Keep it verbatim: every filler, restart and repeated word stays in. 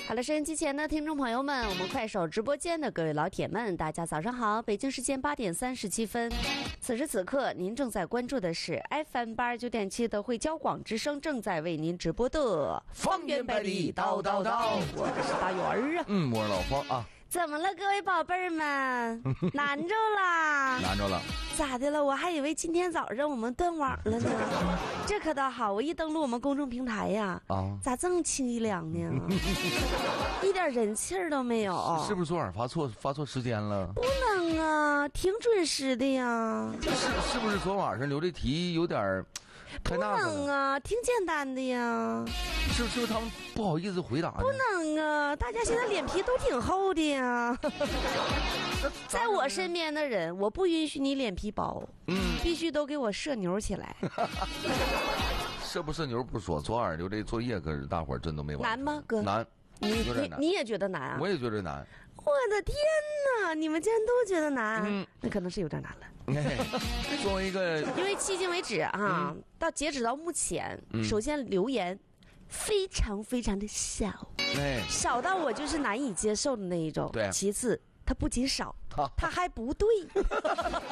好了，收音机前的听众朋友们，我们快手直播间的各位老铁们，大家早上好！北京时间八点三十七分，此时此刻您正在关注的是 F M 八十九点七的汇交广之声正在为您直播的方圆百里叨叨叨， 我是大圆儿啊， 嗯，我是老方啊。 怎么了，各位宝贝儿们？难着啦？ 难着了？ 咋的了？我还以为今天早上我们断网了呢。这可倒好，我一登录我们公众平台呀，啊，咋这么凄凉呢？一点人气儿都没有。 是不是昨晚发错发错时间了？ 不能啊，挺准时的呀。 是是不是昨晚上留的题有点太那个了？ 不能啊，挺简单的呀。 是不是他们不好意思回答呢？ 不能啊，大家现在脸皮都挺厚的呀。在我身边的人，我不允许你脸皮薄，嗯，必须都给我社牛起来。 社不社牛不说，昨晚留这作业可是大伙儿真都没完。 难吗，哥？ 难， 你你你也觉得难啊？ 我也觉得难。 我的天哪，你们竟然都觉得难，嗯，那可能是有点难了。 作为一个， 因为迄今为止啊，嗯、到截止到目前，嗯、首先留言非常非常的少，哎，少到我就是难以接受的那一种。 对， 其次。它不仅少，它还不对。